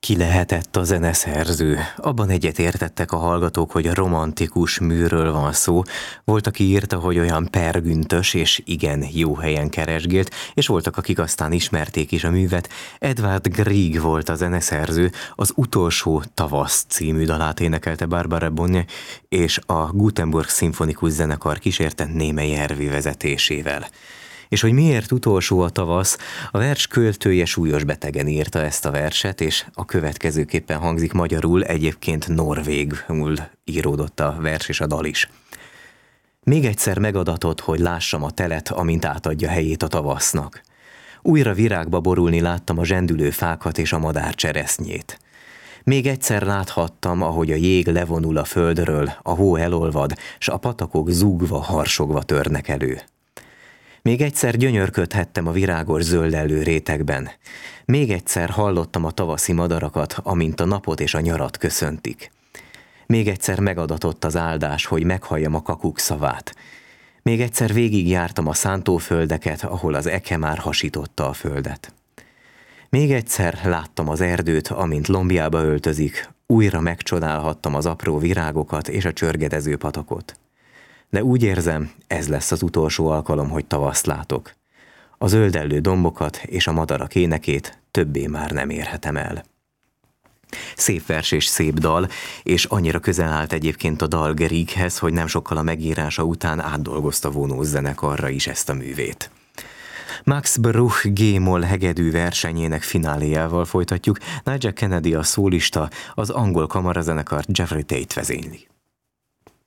Ki lehetett a zeneszerző? Abban egyetértettek a hallgatók, hogy a romantikus műről van szó. Volt, aki írta, hogy olyan pergüntös és igen jó helyen keresgélt, és voltak, akik aztán ismerték is a művet. Edvard Grieg volt a zeneszerző, az Utolsó tavasz című dalát énekelte Barbara Bonnie, és a Gutenberg Szimfonikus Zenekar kísérte Némely Ervi vezetésével. És hogy miért utolsó a tavasz, a vers költője súlyos betegen írta ezt a verset, és a következőképpen hangzik magyarul, egyébként norvégul íródott a vers és a dal is. Még egyszer megadatott, hogy lássam a telet, amint átadja helyét a tavasznak. Újra virágba borulni láttam a zsendülő fákat és a madár cseresznyét. Még egyszer láthattam, ahogy a jég levonul a földről, a hó elolvad, s a patakok zúgva, harsogva törnek elő. Még egyszer gyönyörködhettem a virágos zöldellő rétegben. Még egyszer hallottam a tavaszi madarakat, amint a napot és a nyarat köszöntik. Még egyszer megadatott az áldás, hogy meghalljam a kakuk szavát. Még egyszer végigjártam a szántóföldeket, ahol az eke már hasította a földet. Még egyszer láttam az erdőt, amint lombjába öltözik, újra megcsodálhattam az apró virágokat és a csörgedező patakot. De úgy érzem, ez lesz az utolsó alkalom, hogy tavaszt látok. A zöldellő dombokat és a madarak énekét többé már nem érhetem el. Szép vers és szép dal, és annyira közel állt egyébként a dal Grieghez, hogy nem sokkal a megírása után átdolgozta Vonós zenekarra is ezt a művét. Max Bruch G-moll hegedű versenyének fináléjával folytatjuk. Nigel Kennedy a szólista, az angol kamarazenekart Jeffrey Tate vezényli.